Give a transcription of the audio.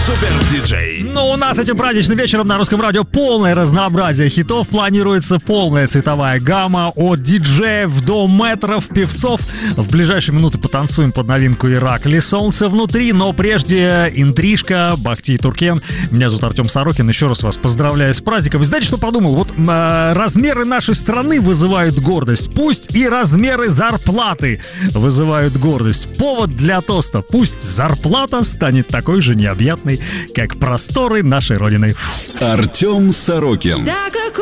Супер-диджей. Но у нас этим праздничным вечером на Русском радио полное разнообразие хитов. Планируется полная цветовая гамма от диджеев до мэтров, певцов. В ближайшие минуты потанцуем под новинку «Иракли. Солнце внутри». Но прежде интрижка, Бахти и Туркен. Меня зовут Артем Сорокин. Еще раз вас поздравляю с праздником. И знаете, что подумал? Вот размеры нашей страны вызывают гордость. Пусть и размеры зарплаты вызывают гордость. Повод для тоста. Пусть зарплата станет такой же необъятной, как просторы нашей Родины. Артем Сорокин. Да, как